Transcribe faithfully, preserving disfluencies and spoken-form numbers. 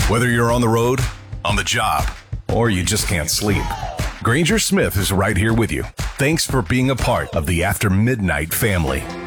Whether you're on the road, on the job, or you just can't sleep, Granger Smith is right here with you. Thanks for being a part of the After Midnight family.